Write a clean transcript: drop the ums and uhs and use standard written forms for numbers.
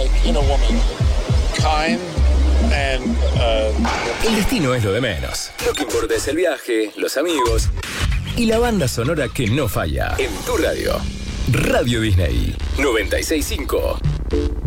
like in a woman. Kind and El destino es lo de menos. Lo que importa es el viaje, los amigos y la banda sonora que no falla. En tu radio. Radio Disney 96.5.